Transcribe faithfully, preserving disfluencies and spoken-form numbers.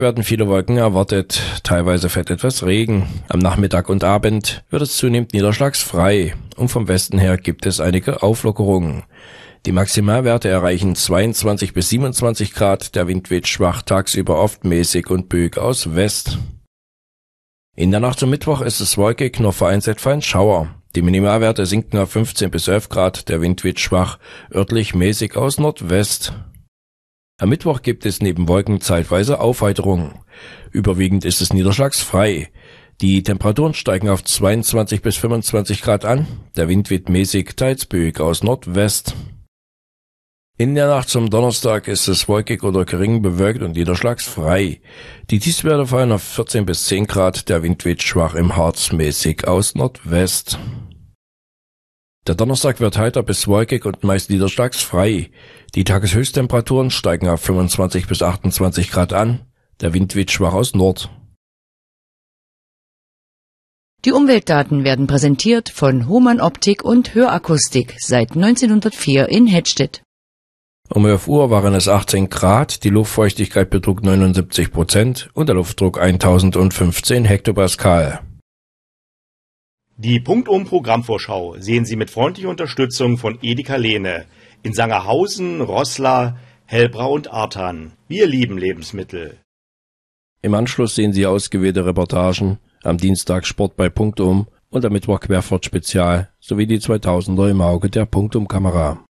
werden viele Wolken erwartet. Teilweise fällt etwas Regen. Am Nachmittag und Abend wird es zunehmend niederschlagsfrei. Und vom Westen her gibt es einige Auflockerungen. Die Maximalwerte erreichen zweiundzwanzig bis siebenundzwanzig Grad. Der Wind weht schwach, tagsüber oft mäßig und böig aus West. In der Nacht zum Mittwoch ist es wolkig, nur vereinzelt fallen Schauer. Die Minimalwerte sinken auf fünfzehn bis elf Grad. Der Wind weht schwach, örtlich mäßig aus Nordwest. Am Mittwoch gibt es neben Wolken zeitweise Aufheiterung. Überwiegend ist es niederschlagsfrei. Die Temperaturen steigen auf zweiundzwanzig bis fünfundzwanzig Grad an. Der Wind weht mäßig, teils böig aus Nordwest. In der Nacht zum Donnerstag ist es wolkig oder gering bewölkt und niederschlagsfrei. Die Tiefstwerte fallen auf vierzehn bis zehn Grad. Der Wind weht schwach im Harz mäßig aus Nordwest. Der Donnerstag wird heiter bis wolkig und meist niederschlagsfrei. Die Tageshöchsttemperaturen steigen auf fünfundzwanzig bis achtundzwanzig Grad an. Der Wind weht schwach aus Nord. Die Umweltdaten werden präsentiert von Hohmann Optik und Hörakustik seit neunzehnhundertvier in Hettstedt. Um elf Uhr waren es achtzehn Grad, die Luftfeuchtigkeit betrug neunundsiebzig Prozent und der Luftdruck eintausendfünfzehn Hektopascal. Die Punktum-Programmvorschau sehen Sie mit freundlicher Unterstützung von Edeka Lehne in Sangerhausen, Roßla, Hellbrau und Arthan. Wir lieben Lebensmittel. Im Anschluss sehen Sie ausgewählte Reportagen, am Dienstag Sport bei Punktum und am Mittwoch Querfahrt Spezial sowie die zweitausender im Auge der Punktum-Kamera.